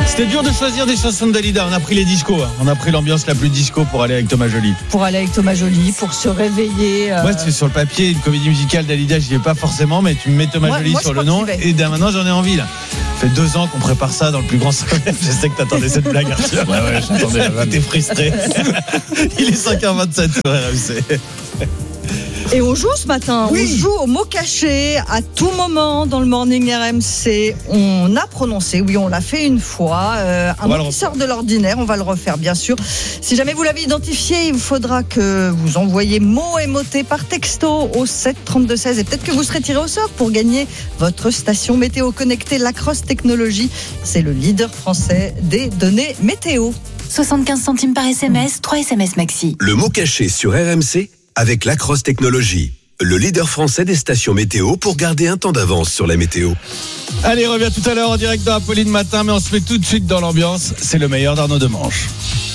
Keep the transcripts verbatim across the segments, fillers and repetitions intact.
C'était dur de choisir des chansons de Dalida. On a pris les discos. Hein. On a pris l'ambiance la plus disco pour aller avec Thomas Joly. Pour aller avec Thomas Joly, pour se réveiller. Euh... Moi, c'est sur le papier, une comédie musicale Dalida, j'y vais pas forcément, mais tu me mets Thomas moi, Joly moi, sur le nom. Et dès maintenant, j'en ai envie là. Ça fait deux ans qu'on prépare ça dans le plus grand secret. Je sais que t'attendais cette blague, Arthur. Ouais, ouais, j'attendais. T'es frustré. Il est cinq heures vingt-sept sur R M C. Et on joue ce matin, oui. On joue au mot caché à tout moment dans le Morning R M C. On a prononcé, oui, on l'a fait une fois, euh, un mot qui sort de l'ordinaire. On va le refaire, bien sûr. Si jamais vous l'avez identifié, il faudra que vous envoyiez mot et moté par texto au sept trente-deux seize. Et peut-être que vous serez tiré au sort pour gagner votre station météo connectée Lacrosse Technologies. C'est le leader français des données météo. soixante-quinze centimes par S M S, trois S M S maxi. Le mot caché sur R M C avec Lacrosse Technologies, le leader français des stations météo pour garder un temps d'avance sur la météo. Allez, reviens tout à l'heure en direct dans Apolline Matin, mais on se met tout de suite dans l'ambiance. C'est le meilleur d'Arnaud Demanche.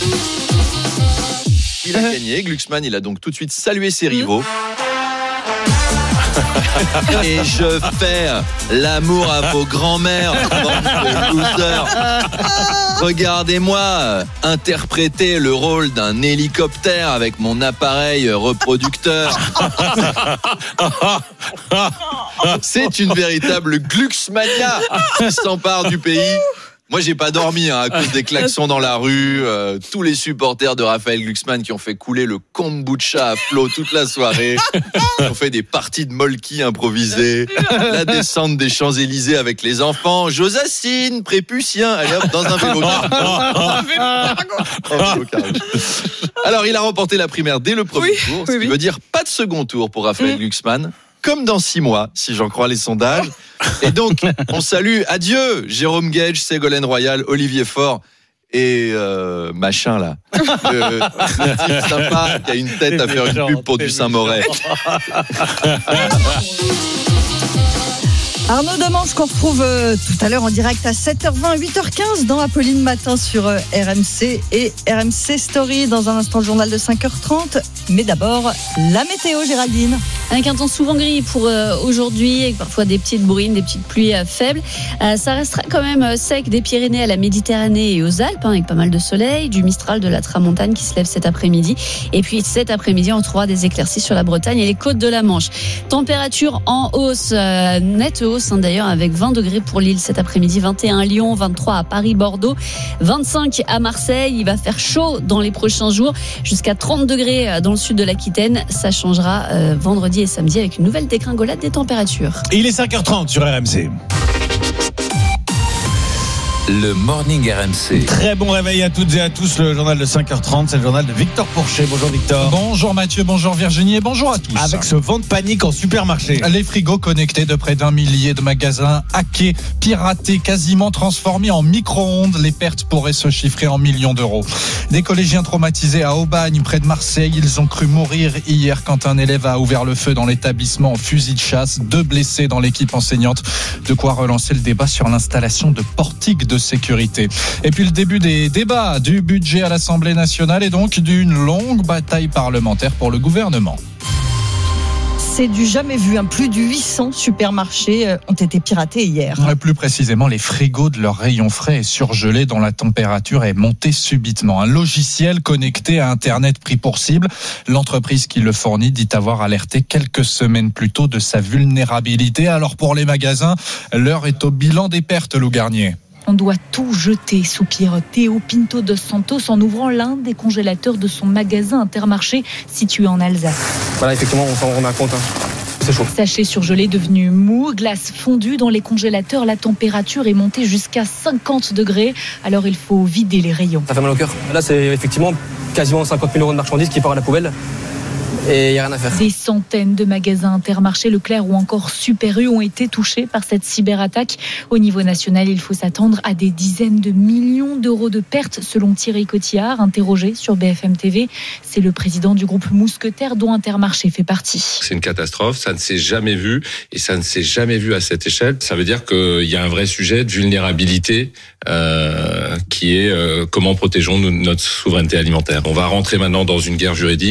Il a gagné, Glucksmann, il a donc tout de suite salué ses rivaux. Et je fais l'amour à vos grands-mères, bande de losers. Regardez-moi interpréter le rôle d'un hélicoptère avec mon appareil reproducteur. C'est une véritable Glucksmania qui s'empare du pays. Moi, j'ai pas dormi hein, à cause des klaxons dans la rue. Euh, tous les supporters de Raphaël Glucksmann qui ont fait couler le kombucha à flot toute la soirée, qui ont fait des parties de molki improvisées, la descente des Champs-Élysées avec les enfants, Josacine, préputien, allez hop, dans un vélo cargo. Alors, il a remporté la primaire dès le premier oui, tour, ce oui, qui oui. veut dire pas de second tour pour Raphaël mmh. Glucksmann. Comme dans six mois, si j'en crois les sondages. Et donc, on salue, adieu, Jérôme Gage, Ségolène Royal, Olivier Faure et euh, machin là. Le, le type sympa qui a une tête à faire une pub pour du Saint-Moret. Arnaud Demanche qu'on retrouve euh, tout à l'heure en direct à sept heures vingt, huit heures quinze dans Apolline Matin sur euh, R M C et R M C Story. Dans un instant, le journal de cinq heures trente. Mais d'abord, la météo, Géraldine. Avec un temps souvent gris pour euh, aujourd'hui, avec parfois des petites bruines, des petites pluies euh, faibles. Euh, ça restera quand même euh, sec des Pyrénées à la Méditerranée et aux Alpes, hein, avec pas mal de soleil, du Mistral, de la Tramontane qui se lève cet après-midi. Et puis cet après-midi, on retrouvera des éclaircies sur la Bretagne et les côtes de la Manche. Température en hausse, euh, nette hausse hein, d'ailleurs, avec vingt degrés pour Lille cet après-midi, vingt et un à Lyon, vingt-trois à Paris, Bordeaux, vingt-cinq à Marseille. Il va faire chaud dans les prochains jours, jusqu'à trente degrés dans le sud de l'Aquitaine. Ça changera euh, vendredi et samedi avec une nouvelle dégringolade des températures. Et il est cinq heures trente sur R M C. Le Morning R M C. Très bon réveil à toutes et à tous. Le journal de cinq heures trente, c'est le journal de Victor Pourchet. Bonjour Victor. Bonjour Mathieu, bonjour Virginie et bonjour à tous. Avec ce vent de panique en supermarché. Les frigos connectés de près d'un millier de magasins hackés, piratés, quasiment transformés en micro-ondes. Les pertes pourraient se chiffrer en millions d'euros. Des collégiens traumatisés à Aubagne, près de Marseille. Ils ont cru mourir hier quand un élève a ouvert le feu dans l'établissement en fusil de chasse. Deux blessés dans l'équipe enseignante. De quoi relancer le débat sur l'installation de portiques de sécurité. Et puis le début des débats du budget à l'Assemblée nationale et donc d'une longue bataille parlementaire pour le gouvernement. C'est du jamais vu. Hein. Plus de huit cents supermarchés ont été piratés hier. Ouais, plus précisément, les frigos de leurs rayons frais et surgelés dont la température est montée subitement. Un logiciel connecté à Internet pris pour cible. L'entreprise qui le fournit dit avoir alerté quelques semaines plus tôt de sa vulnérabilité. Alors pour les magasins, l'heure est au bilan des pertes, Lou Garnier. On doit tout jeter, soupire Théo Pinto dos Santos en ouvrant l'un des congélateurs de son magasin Intermarché situé en Alsace. Voilà, effectivement, on s'en rend compte. Hein. C'est chaud. Sachet surgelé devenu mou, glace fondue dans les congélateurs. La température est montée jusqu'à cinquante degrés. Alors il faut vider les rayons. Ça fait mal au cœur. Là, c'est effectivement quasiment cinquante mille euros de marchandises qui partent à la poubelle. Et il n'y a rien à faire. Des centaines de magasins Intermarché, Leclerc ou encore Super U ont été touchés par cette cyberattaque. Au niveau national, il faut s'attendre à des dizaines de millions d'euros de pertes, selon Thierry Cotillard, interrogé sur B F M T V. C'est le président du groupe Mousquetaire dont Intermarché fait partie. C'est une catastrophe, ça ne s'est jamais vu et ça ne s'est jamais vu à cette échelle. Ça veut dire qu'il y a un vrai sujet de vulnérabilité euh, qui est euh, comment protégeons-nous notre souveraineté alimentaire. On va rentrer maintenant dans une guerre juridique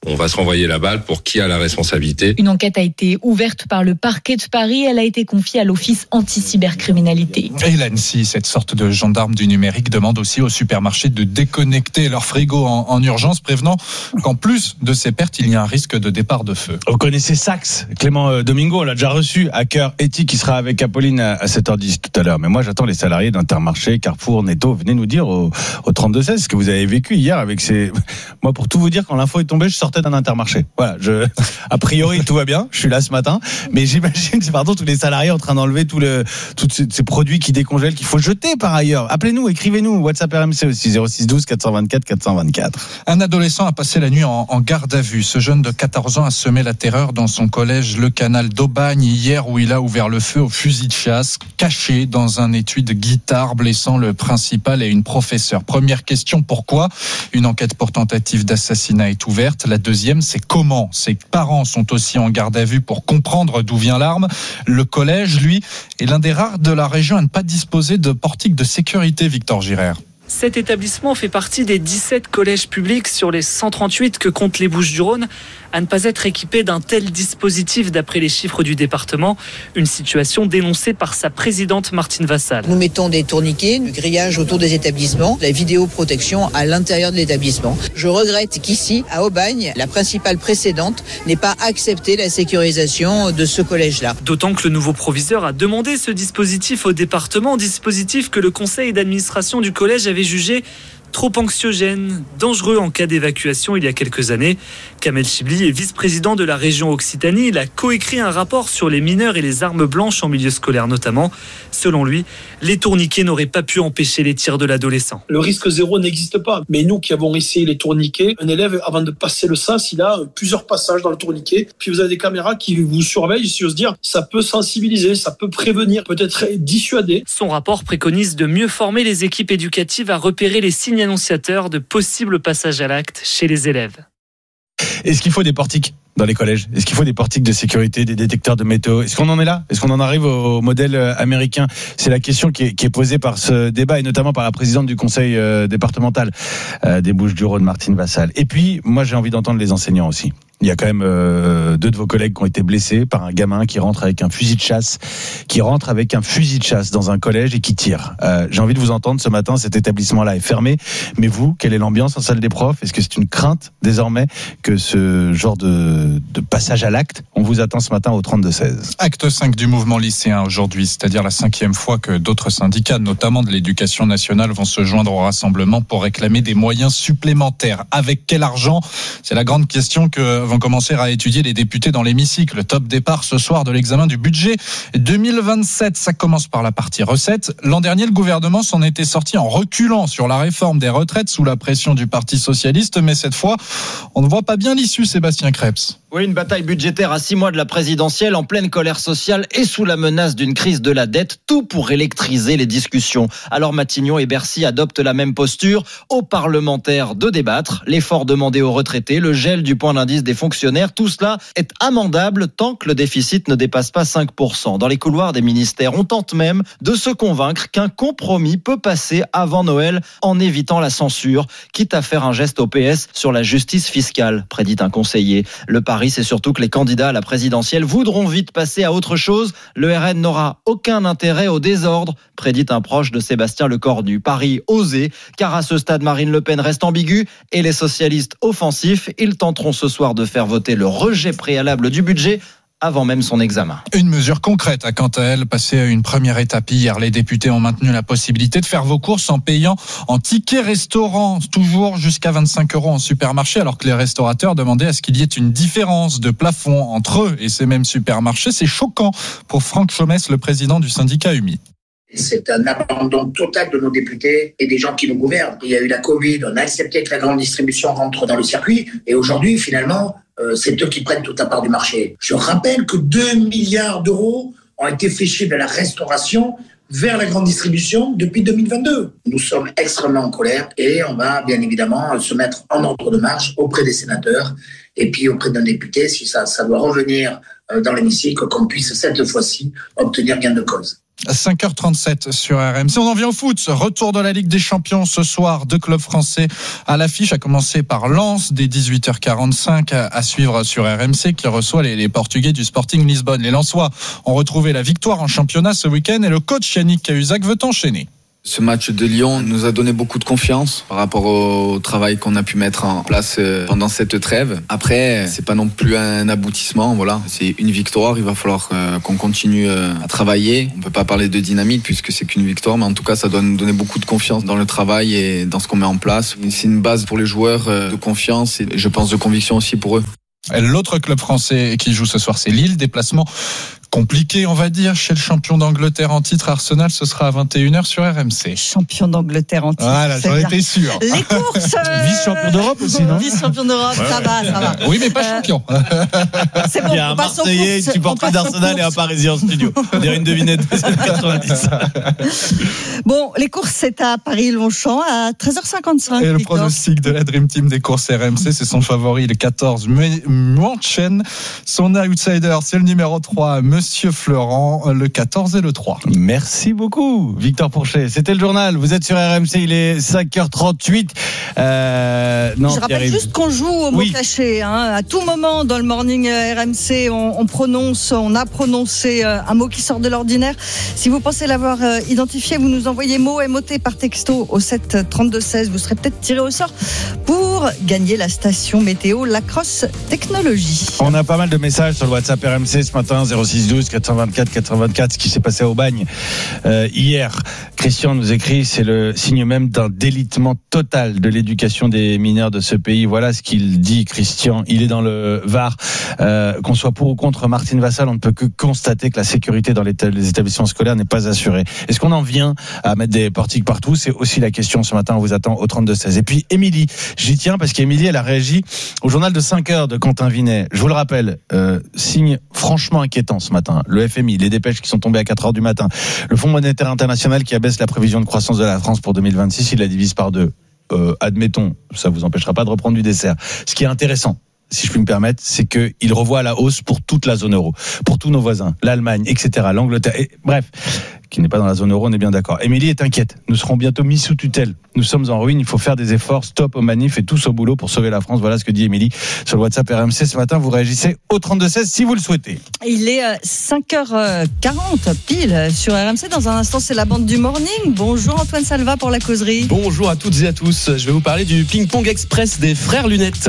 On va se renvoyer la balle pour qui a la responsabilité. Une enquête a été ouverte par le parquet de Paris. Elle a été confiée à l'Office anti-cybercriminalité. Et l'ANSSI, cette sorte de gendarme du numérique, demande aussi aux supermarchés de déconnecter leur frigo en, en urgence, prévenant qu'en plus de ces pertes, il y a un risque de départ de feu. Vous connaissez Sax, Clément Domingo, on l'a déjà reçu, hacker éthique, qui sera avec Apolline à sept heures dix tout à l'heure. Mais moi, j'attends les salariés d'Intermarché, Carrefour, Netto. Venez nous dire au, au trente-deux seize ce que vous avez vécu hier avec ces... Moi, pour tout vous dire, quand l'info est tombée, je sortais d'un Intermarché. Voilà, je, a priori, tout va bien. Je suis là ce matin. Mais j'imagine, pardon, tous les salariés en train d'enlever tout le, tous ces, ces produits qui décongèlent, qu'il faut jeter par ailleurs. Appelez-nous, écrivez-nous. WhatsApp R M C aussi, zéro six douze quatre cent vingt-quatre quatre cent vingt-quatre. Un adolescent a passé la nuit en, en garde à vue. Ce jeune de quatorze ans a semé la terreur dans son collège Le Canal d'Aubagne hier, où il a ouvert le feu au fusil de chasse, caché dans un étui de guitare, blessant le principal et une professeure. Première question, pourquoi ? Une enquête pour tentative d'assassinat est ouverte. La deuxième, c'est comment ? Ses parents sont aussi en garde à vue pour comprendre d'où vient l'arme. Le collège, lui, est l'un des rares de la région à ne pas disposer de portique de sécurité, Victor Girard. Cet établissement fait partie des dix-sept collèges publics sur les cent trente-huit que comptent les Bouches-du-Rhône à ne pas être équipés d'un tel dispositif d'après les chiffres du département. Une situation dénoncée par sa présidente Martine Vassal. Nous mettons des tourniquets, du grillage autour des établissements, la vidéoprotection à l'intérieur de l'établissement. Je regrette qu'ici, à Aubagne, la principale précédente n'ait pas accepté la sécurisation de ce collège-là. D'autant que le nouveau proviseur a demandé ce dispositif au département, dispositif que le conseil d'administration du collège avait jugé trop anxiogène, dangereux en cas d'évacuation il y a quelques années. Kamel Chibli est vice-président de la région Occitanie. Il a coécrit un rapport sur les mineurs et les armes blanches en milieu scolaire notamment. Selon lui, les tourniquets n'auraient pas pu empêcher les tirs de l'adolescent. Le risque zéro n'existe pas. Mais nous qui avons essayé les tourniquets, un élève, avant de passer le sas, il a plusieurs passages dans le tourniquet. Puis vous avez des caméras qui vous surveillent, si j'ose dire. Ça peut sensibiliser, ça peut prévenir, peut-être dissuader. Son rapport préconise de mieux former les équipes éducatives à repérer les signes annonciateurs de possibles passages à l'acte chez les élèves. Est-ce qu'il faut des portiques dans les collèges ? Est-ce qu'il faut des portiques de sécurité, des détecteurs de météo ? Est-ce qu'on en est là ? Est-ce qu'on en arrive au modèle américain ? C'est la question qui est, qui est posée par ce débat et notamment par la présidente du conseil euh, départemental euh, des Bouches-du-Rhône, Martine Vassal. Et puis, moi, j'ai envie d'entendre les enseignants aussi. Il y a quand même euh, deux de vos collègues qui ont été blessés par un gamin qui rentre avec un fusil de chasse, qui rentre avec un fusil de chasse dans un collège et qui tire. Euh, j'ai envie de vous entendre ce matin. Cet établissement-là est fermé. Mais vous, quelle est l'ambiance en salle des profs ? Est-ce que c'est une crainte désormais que ce genre de, de passage à l'acte, on vous attend ce matin au trente-deux seize. Acte cinq du mouvement lycéen aujourd'hui, c'est-à-dire la cinquième fois que d'autres syndicats, notamment de l'éducation nationale, vont se joindre au rassemblement pour réclamer des moyens supplémentaires. Avec quel argent ? C'est la grande question que vont commencer à étudier les députés dans l'hémicycle. Top départ ce soir de l'examen du budget deux mille vingt-sept. Ça commence par la partie recettes. L'an dernier, le gouvernement s'en était sorti en reculant sur la réforme des retraites sous la pression du Parti socialiste. Mais cette fois, on ne voit pas bien l'issue, Sébastien Krebs. Oui, une bataille budgétaire à six mois de la présidentielle, en pleine colère sociale et sous la menace d'une crise de la dette, tout pour électriser les discussions. Alors Matignon et Bercy adoptent la même posture, aux parlementaires de débattre, l'effort demandé aux retraités, le gel du point d'indice des fonctionnaires, tout cela est amendable tant que le déficit ne dépasse pas cinq pour cent. Dans les couloirs des ministères, on tente même de se convaincre qu'un compromis peut passer avant Noël en évitant la censure, quitte à faire un geste au P S sur la justice fiscale, prédit un conseiller. Le pari, c'est surtout que les candidats à la présidentielle voudront vite passer à autre chose. Le R N n'aura aucun intérêt au désordre, prédit un proche de Sébastien Lecornu. Pari osé, car à ce stade, Marine Le Pen reste ambiguë et les socialistes offensifs, ils tenteront ce soir de faire voter le rejet préalable du budget avant même son examen. Une mesure concrète a quant à elle passé à une première étape hier. Les députés ont maintenu la possibilité de faire vos courses en payant en ticket restaurant, toujours jusqu'à vingt-cinq euros en supermarché, alors que les restaurateurs demandaient à ce qu'il y ait une différence de plafond entre eux et ces mêmes supermarchés. C'est choquant pour Franck Chomès, le président du syndicat U M I. C'est un abandon total de nos députés et des gens qui nous gouvernent. Il y a eu la Covid, on a accepté que la grande distribution rentre dans le circuit et aujourd'hui, finalement, euh, c'est eux qui prennent toute la part du marché. Je rappelle que deux milliards d'euros ont été fléchés de la restauration vers la grande distribution depuis deux mille vingt-deux. Nous sommes extrêmement en colère et on va bien évidemment se mettre en ordre de marche auprès des sénateurs et puis auprès d'un député si ça, ça doit revenir dans l'hémicycle, qu'on puisse cette fois-ci obtenir gain de cause. cinq heures trente-sept sur R M C. On en vient au foot. Retour de la Ligue des Champions ce soir. Deux clubs français à l'affiche, à commencer par Lens dès dix-huit heures quarante-cinq à suivre sur R M C qui reçoit les, les Portugais du Sporting Lisbonne. Les Lensois ont retrouvé la victoire en championnat ce week-end et le coach Yannick Cahuzac veut enchaîner. Ce match de Lyon nous a donné beaucoup de confiance par rapport au travail qu'on a pu mettre en place pendant cette trêve. Après, c'est pas non plus un aboutissement, voilà. C'est une victoire, il va falloir qu'on continue à travailler. On peut pas parler de dynamique puisque c'est qu'une victoire, mais en tout cas, ça doit nous donner beaucoup de confiance dans le travail et dans ce qu'on met en place. C'est une base pour les joueurs de confiance et je pense de conviction aussi pour eux. L'autre club français qui joue ce soir, c'est Lille. Déplacement compliqué, on va dire, chez le champion d'Angleterre en titre Arsenal. Ce sera à vingt et une heures sur R M C. Champion d'Angleterre en titre. Voilà, j'en étais sûr. Les courses. Euh... Vice-champion d'Europe aussi, non? Vice-champion d'Europe, ouais, ça ouais. va, ça va. Oui, mais pas euh... champion. C'est bon. Il y a un Marseillais, une supportrice d'Arsenal et un Parisien en studio. On dirait une devinette des années quatre-vingt-dix. Bon, les courses, c'est à Paris-Longchamp à treize heures cinquante-cinq. Et le pronostic de la Dream Team des courses R M C, c'est son favori, le quatorze, Muanchen. Son outsider, c'est le numéro trois, Monsieur Florent. Le quatorze et le trois. Merci beaucoup, Victor Pourchet. C'était le journal. Vous êtes sur R M C, il est cinq heures trente-huit. Euh, non, Je rappelle juste qu'on joue au mot oui. caché. Hein. À tout moment, dans le morning R M C, on, on prononce, on a prononcé un mot qui sort de l'ordinaire. Si vous pensez l'avoir identifié, vous nous envoyez mot M O T par texto au sept trente-deux seize. Vous serez peut-être tiré au sort pour gagner la station météo Lacrosse Technologie. On a pas mal de messages sur le WhatsApp R M C ce matin, zéro six douze quatre cent vingt-quatre quatre cent vingt-quatre, ce qui s'est passé à Aubagne euh, hier. Christian nous écrit, c'est le signe même d'un délitement total de l'éducation des mineurs de ce pays. Voilà ce qu'il dit, Christian. Il est dans le Var. Euh, qu'on soit pour ou contre Martine Vassal, on ne peut que constater que la sécurité dans les, les établissements scolaires n'est pas assurée. Est-ce qu'on en vient à mettre des portiques partout? C'est aussi la question ce matin. On vous attend au trente-deux seize. Et puis Émilie, j'y tiens parce qu'Émilie, elle a réagi au journal de cinq heures de Quentin Vinet. Je vous le rappelle, euh, signe franchement inquiétant ce matin. Le F M I, les dépêches qui sont tombées à quatre heures du matin. Le Fonds monétaire international qui abaisse la prévision de croissance de la France pour deux mille vingt-six, il la divise par deux. Euh, admettons, ça vous empêchera pas de reprendre du dessert. Ce qui est intéressant, si je puis me permettre, c'est qu'il revoit à la hausse pour toute la zone euro, pour tous nos voisins, l'Allemagne, et cetera, l'Angleterre, et, bref, qui n'est pas dans la zone euro, on est bien d'accord. Émilie est inquiète. Nous serons bientôt mis sous tutelle. Nous sommes en ruine. Il faut faire des efforts. Stop aux manifs et tous au boulot pour sauver la France. Voilà ce que dit Émilie sur le WhatsApp R M C ce matin. Vous réagissez au trente-deux seize si vous le souhaitez. Il est cinq heures quarante pile sur R M C. Dans un instant, c'est la bande du morning. Bonjour Antoine Salva pour la causerie. Bonjour à toutes et à tous. Je vais vous parler du ping-pong express des frères lunettes.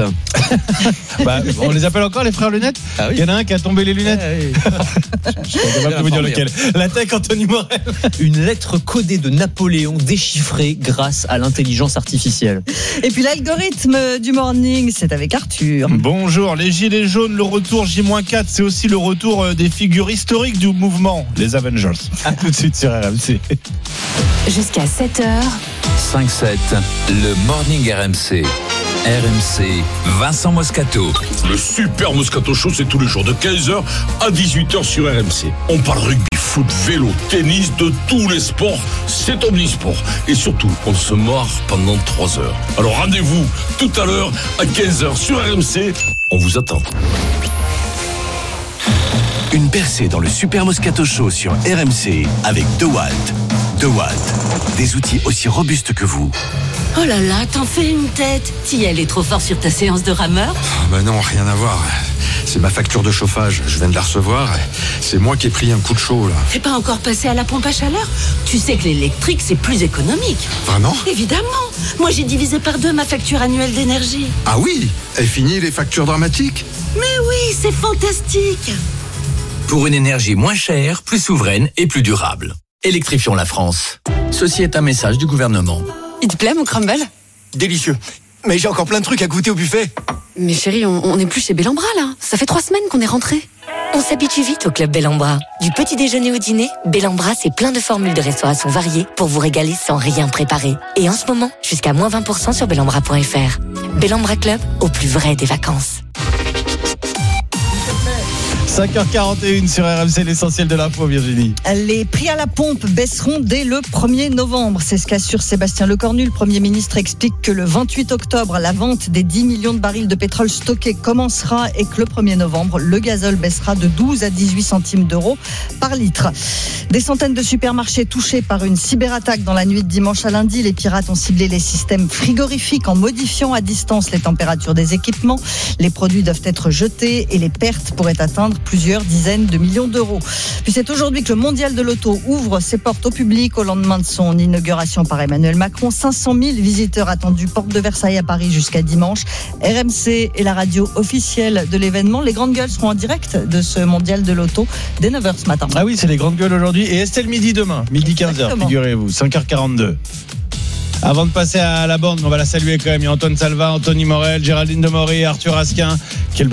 bah, on les appelle encore les frères lunettes. Ah oui. Il y en a un qui a tombé les lunettes. Ah oui. Je ne sais pas vous dire lequel. La tech Anthony Morel. Une lettre codée de Napoléon déchiffrée grâce à l'intelligence artificielle. Et puis l'algorithme du morning, c'est avec Arthur. Bonjour, les gilets jaunes, le retour J quatre, c'est aussi le retour des figures historiques du mouvement, les Avengers. À tout de suite sur R M C. Jusqu'à sept heures. cinq sept, le morning R M C. R M C, Vincent Moscato. Le super Moscato Show, c'est tous les jours de quinze heures à dix-huit heures sur R M C. On parle rugby, foot, vélo, tennis, de tous les sports. C'est omnisport. Et surtout, on se marre pendant trois heures. Alors rendez-vous tout à l'heure à quinze heures sur R M C. On vous attend. Une percée dans le Super Moscato Show sur R M C avec DeWalt. DeWalt, des outils aussi robustes que vous. Oh là là, t'en fais une tête. T'y allais trop fort sur ta séance de rameur? Oh ben non, rien à voir. C'est ma facture de chauffage, je viens de la recevoir. C'est moi qui ai pris un coup de chaud là. T'es pas encore passé à la pompe à chaleur? Tu sais que l'électrique c'est plus économique. Vraiment? Évidemment. Moi j'ai divisé par deux ma facture annuelle d'énergie. Ah oui? Et fini les factures dramatiques? Mais oui, c'est fantastique. Pour une énergie moins chère, plus souveraine et plus durable. Électrifions la France. Ceci est un message du gouvernement. Il te plaît mon crumble? Délicieux. Mais j'ai encore plein de trucs à goûter au buffet. Mais chérie, on n'est plus chez Bellambra là. Ça fait trois semaines qu'on est rentrés. On s'habitue vite au club Bellambra. Du petit déjeuner au dîner, Bellambra c'est plein de formules de restauration variées pour vous régaler sans rien préparer. Et en ce moment, jusqu'à moins vingt pour cent sur bellambra point f r. Bellambra Club, au plus vrai des vacances. cinq heures quarante et une sur R M C, l'essentiel de l'info, Virginie. Les prix à la pompe baisseront dès le premier novembre. C'est ce qu'assure Sébastien Lecornu. Le Premier ministre explique que le vingt-huit octobre, la vente des dix millions de barils de pétrole stockés commencera et que le premier novembre, le gazole baissera de douze à dix-huit centimes d'euros par litre. Des centaines de supermarchés touchés par une cyberattaque dans la nuit de dimanche à lundi. Les pirates ont ciblé les systèmes frigorifiques en modifiant à distance les températures des équipements. Les produits doivent être jetés et les pertes pourraient atteindre plusieurs dizaines de millions d'euros. Puis c'est aujourd'hui que le mondial de l'auto ouvre ses portes au public au lendemain de son inauguration par Emmanuel Macron. cinq cent mille visiteurs attendus porte de Versailles à Paris jusqu'à dimanche. R M C est la radio officielle de l'événement. Les grandes gueules seront en direct de ce mondial de l'auto dès neuf heures ce matin. Ah oui, c'est les grandes gueules aujourd'hui et Estelle midi demain, midi quinze heures, figurez-vous, cinq heures quarante-deux. Avant de passer à la bande, on va la saluer quand même. Il y a Antoine Salva, Anthony Morel, Géraldine Demory, Arthur Asquin. Quel